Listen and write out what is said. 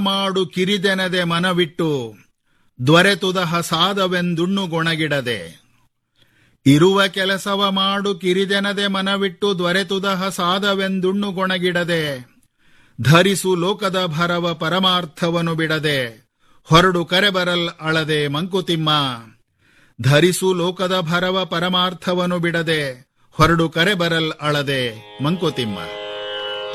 ಮಾಡು ಕಿರಿದೆನದೆ ಮನವಿಟ್ಟು ದೊರೆತುದಹ ಸಾಧವೆಂದುಣ್ಣು ಗೊಣಗಿಡದೆ. ಇರುವ ಕೆಲಸವ ಮಾಡು ಕಿರಿದೆನದೆ ಮನವಿಟ್ಟು ದೊರೆತುದಹ ಸಾಧವೆಂದುಣ್ಣು ಗೊಣಗಿಡದೆ. ಧರಿಸು ಲೋಕದ ಭರವ ಪರಮಾರ್ಥವನು ಬಿಡದೆ ಹೊರಡು ಕರೆಬರಲ್ ಅಳದೆ ಮಂಕುತಿಮ್ಮ. ಧರಿಸು ಲೋಕದ ಭರವ ಪರಮಾರ್ಥವನು ಬಿಡದೆ ಹೊರಡು ಕರೆಬರಲ್ ಅಳದೆ ಮಂಕುತಿಮ್ಮ.